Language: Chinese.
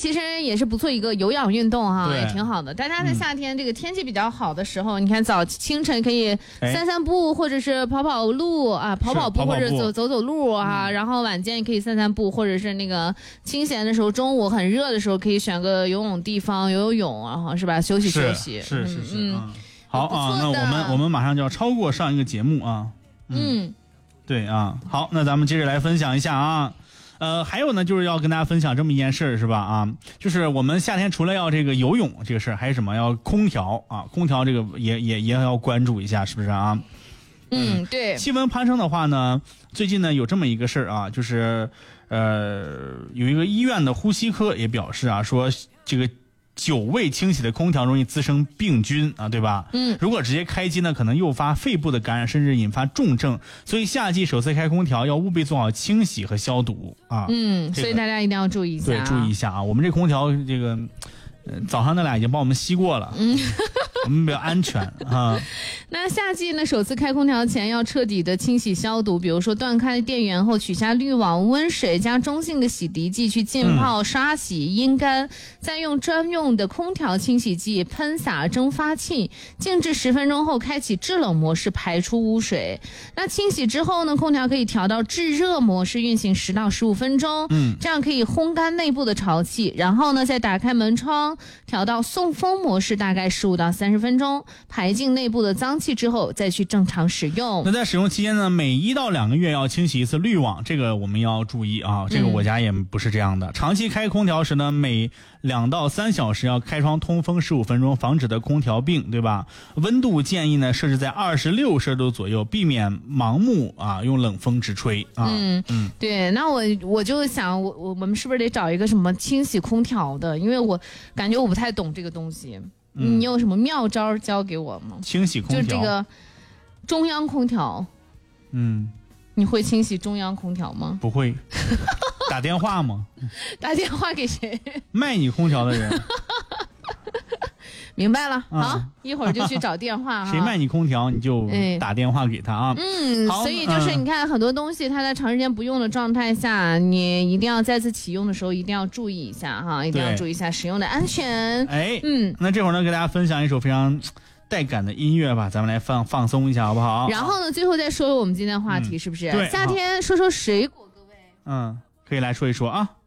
其实也是不错一个有氧运动哈，也挺好的。大家在夏天这个天气比较好的时候，你看清晨可以散散步，或者是跑路啊，跑步或者走路啊，然后晚间也可以散散步，或者是那个清闲的时候，中午很热的时候可以选个游泳地方游泳啊，是吧？休息。 是。好啊，那我们马上就要超过上一个节目啊。对啊，好，那咱们接着来分享一下啊。还有呢，就是要跟大家分享这么一件事是吧？啊，就是我们夏天除了要这个游泳这个事，还有什么？要空调啊，空调这个也要关注一下，是不是啊？ 对。 气温攀升的话呢，最近呢有这么一个事啊，就是有一个医院的呼吸科也表示啊，说这个久未清洗的空调容易滋生病菌啊，对吧？如果直接开机呢，可能诱发肺部的感染，甚至引发重症。所以夏季首次开空调要务必做好清洗和消毒啊。 所以大家一定要注意一下。 对，注意一下啊！我们这空调这个早上那俩已经帮我们吸过了。我们比较安全啊。 那夏季呢，首次开空调前要彻底的清洗消毒，比如说断开电源后取下滤网，温水加中性的洗涤剂去浸泡、刷洗、阴干，再用专用的空调清洗剂喷洒蒸发器，静置10分钟后开启制冷模式排出污水。那清洗之后呢，空调可以调到制热模式运行10到15分钟，这样可以烘干内部的潮气，然后呢再打开门窗调到送风模式，大概15到30分钟，排净内部的脏气之后再去正常使用。 那在使用期间呢，每1到2个月要清洗一次滤网，这个我们要注意啊。这个我家也不是这样的。长期开空调时呢，每2到3小时要开窗通风15分钟，防止的空调病，对吧？温度建议呢设置在26摄氏度左右，避免盲目啊用冷风直吹啊。 对。那我就想，我们是不是得找一个什么清洗空调的？因为我感觉我不太懂这个东西。你有什么妙招教给我吗？ 清洗空调， 就这个中央空调。你会清洗中央空调吗？ 不会。打电话吗？ 打电话给谁？ 卖你空调的人。 明白了，好，一会儿就去找电话。 谁卖你空调，你就打电话给他啊。 所以就是你看很多东西，它在长时间不用的状态下，你一定要再次启用的时候，一定要注意一下哈，一定要注意一下使用的安全。 那这会儿呢，给大家分享一首非常带感的音乐吧，咱们来放松一下，好不好？ 然后呢，最后再说我们今天的话题，是不是？ 对， 夏天说说水果，各位。 可以来说一说啊。